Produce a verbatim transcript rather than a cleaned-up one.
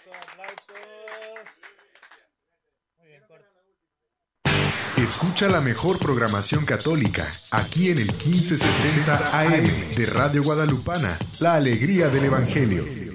Escucha la mejor programación católica aquí en el quince sesenta A M de Radio Guadalupana, la alegría del Evangelio.